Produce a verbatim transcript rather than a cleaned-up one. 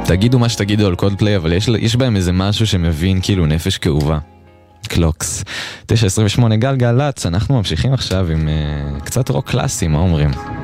תגידו מה שתגידו על קולדפליי, אבל יש, יש בהם איזה משהו שמבין כאילו נפש כאובה. קלוקס. תשע עשרים ושמונה גלגלצ, אנחנו ממשיכים עכשיו עם uh, קצת רוק קלאסי, מה אומרים?